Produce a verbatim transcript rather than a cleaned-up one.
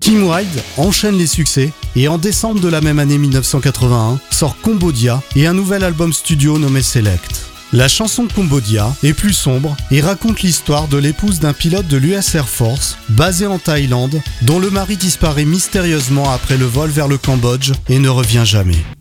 Kim Wilde enchaîne les succès et en décembre de la même année mille neuf cent quatre-vingt-un sort Cambodia et un nouvel album studio nommé Select. La chanson Cambodia est plus sombre et raconte l'histoire de l'épouse d'un pilote de l'U S Air Force basé en Thaïlande dont le mari disparaît mystérieusement après le vol vers le Cambodge et ne revient jamais.